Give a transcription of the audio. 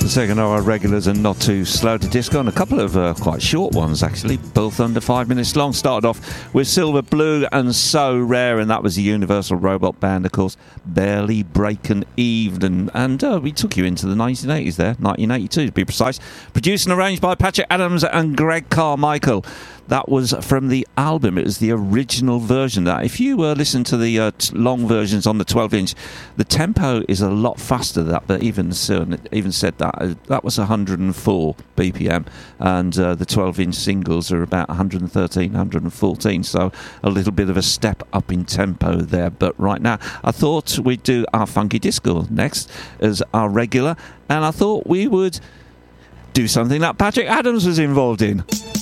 the second hour regulars and Not Too Slow to Disco, and a couple of quite short ones actually, both under 5 minutes long. Started off with Silver Blue and So Rare, and that was the Universal Robot Band, of course, Barely Breaking Even. And we took you into the 1980s there, 1982 to be precise. Produced and arranged by Patrick Adams and Greg Carmichael. That was from the album. It was the original version. That if you listen to the long versions on the 12-inch, the tempo is a lot faster than that. But even said that that was 104 BPM, and the 12-inch singles are about 113, 114. So a little bit of a step up in tempo there. But right now, I thought we'd do our funky disco next as our regular, and I thought we would do something that Patrick Adams was involved in.